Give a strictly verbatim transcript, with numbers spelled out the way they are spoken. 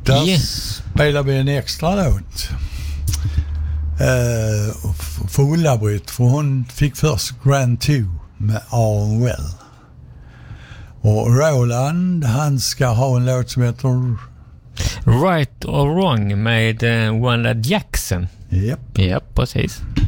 Där Yeah. spelar vi en extra låt. Uh, för Ulla-Britt, för hon fick först Grand Two med R L. Och Roland, han ska ha en låt som heter Right or Wrong med uh, Wanda Jackson. Japp. Ja, precis.